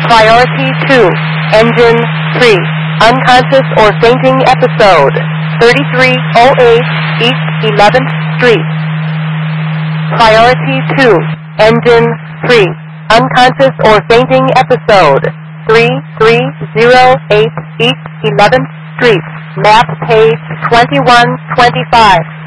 Priority 2, Engine 3, unconscious or fainting episode, 3308 East 11th Street. Priority 2, Engine 3, unconscious or fainting episode, 3308 East 11th Street. Map page 2125.